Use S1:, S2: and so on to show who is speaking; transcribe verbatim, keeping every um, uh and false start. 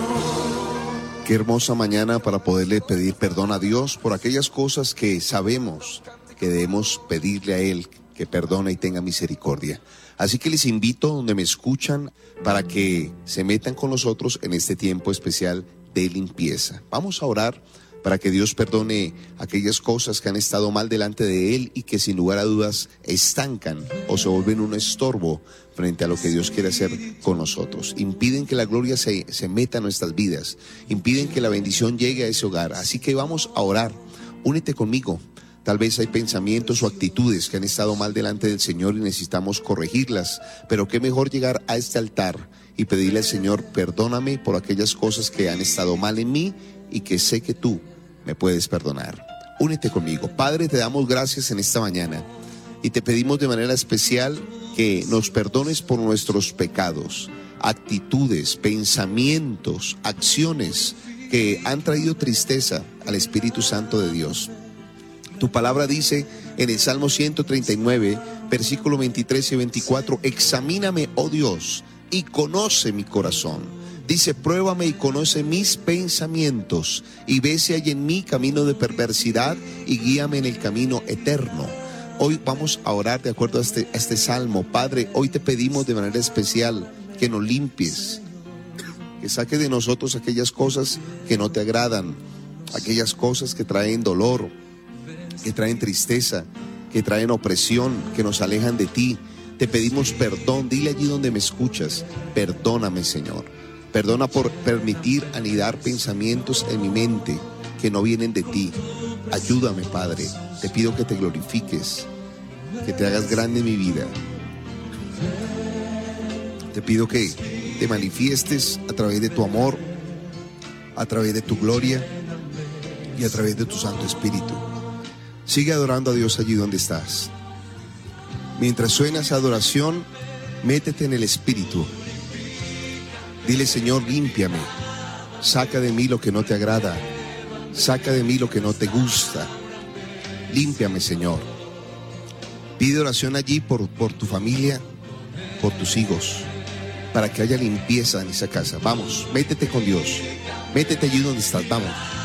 S1: Qué hermosa mañana para poderle pedir perdón a Dios por aquellas cosas que sabemos que debemos pedirle a Él que perdone y tenga misericordia. Así que les invito, donde me escuchan, para que se metan con nosotros en este tiempo especial de limpieza. Vamos a orar para que Dios perdone aquellas cosas que han estado mal delante de Él y que sin lugar a dudas estancan o se vuelven un estorbo frente a lo que Dios quiere hacer con nosotros. Impiden que la gloria se, se meta en nuestras vidas, impiden que la bendición llegue a ese hogar. Así que vamos a orar. Únete conmigo. Tal vez hay pensamientos o actitudes que han estado mal delante del Señor y necesitamos corregirlas, pero qué mejor llegar a este altar y pedirle al Señor, perdóname por aquellas cosas que han estado mal en mí y que sé que tú me puedes perdonar. Únete conmigo. Padre, te damos gracias en esta mañana y te pedimos de manera especial que nos perdones por nuestros pecados, actitudes, pensamientos, acciones que han traído tristeza al Espíritu Santo de Dios. Tu palabra dice en el Salmo ciento treinta y nueve, versículo veintitrés y veinticuatro, examíname, oh Dios, y conoce mi corazón. Dice, pruébame y conoce mis pensamientos, y ve si hay en mí camino de perversidad, y guíame en el camino eterno. Hoy vamos a orar de acuerdo a este, a este salmo. Padre, hoy te pedimos de manera especial que nos limpies, que saques de nosotros aquellas cosas que no te agradan, aquellas cosas que traen dolor, que traen tristeza, que traen opresión, que nos alejan de ti. Te pedimos perdón. Dile allí donde me escuchas, perdóname, Señor. Perdona por permitir anidar pensamientos en mi mente que no vienen de ti. Ayúdame, Padre. Te pido que te glorifiques, que te hagas grande en mi vida. Te pido que te manifiestes a través de tu amor, a través de tu gloria y a través de tu Santo Espíritu. Sigue adorando a Dios allí donde estás. Mientras suena esa adoración, métete en el Espíritu. Dile, Señor, límpiame. Saca de mí lo que no te agrada. Saca de mí lo que no te gusta. Límpiame, Señor. Pide oración allí por, por tu familia, por tus hijos, para que haya limpieza en esa casa. Vamos, métete con Dios. Métete allí donde estás, vamos.